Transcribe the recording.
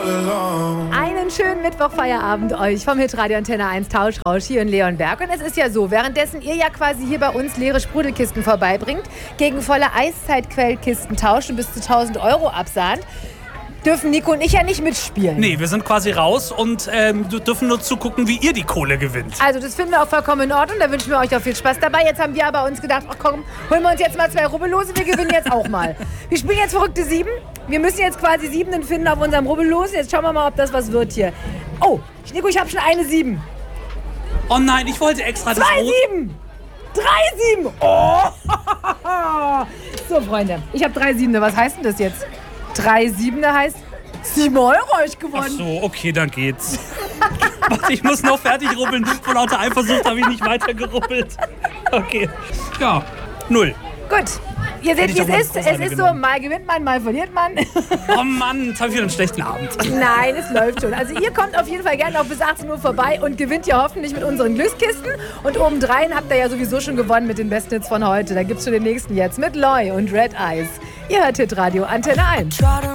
Einen schönen Mittwochfeierabend euch vom Hitradio Antenne 1 Tauschrausch hier in Leonberg. Und es ist ja so, währenddessen ihr ja quasi hier bei uns leere Sprudelkisten vorbeibringt, gegen volle Eiszeitquellkisten tauschen, bis zu 1.000 Euro absahnt, dürfen Nico und ich ja nicht mitspielen. Nee, wir sind quasi raus und dürfen nur zugucken, wie ihr die Kohle gewinnt. Also das finden wir auch vollkommen in Ordnung, da wünschen wir euch auch viel Spaß dabei. Jetzt haben wir aber uns gedacht, ach komm, holen wir uns jetzt mal 2 Rubbellose, wir gewinnen jetzt auch mal. Wir spielen jetzt verrückte 7. Wir müssen jetzt quasi 7 finden auf unserem Rubbellos. Jetzt schauen wir mal, ob das was wird hier. Oh, Nico, ich habe schon eine 7. Oh nein, ich wollte extra 2 7. 3 7. Oh. So, Freunde, ich habe 3 7. Was heißt denn das jetzt? 3 7 heißt 7 Euro euch gewonnen. Ach so, okay, dann geht's. Warte, ich muss noch fertig rubbeln. Vor lauter Eifersucht habe ich nicht weiter gerubbelt. Okay. Ja, 0. Gut. Ihr seht, wie es ist. Es ist so, mal gewinnt man, mal verliert man. Oh Mann, jetzt habe ich wieder einen schlechten Abend. Nein, es läuft schon. Also ihr kommt auf jeden Fall gerne noch bis 18 Uhr vorbei und gewinnt ja hoffentlich mit unseren Glückskisten. Und obendrein habt ihr ja sowieso schon gewonnen mit den besten Hits von heute. Da gibt's schon den nächsten jetzt mit Loy und Red Eyes. Ihr hört Hitradio Antenne 1.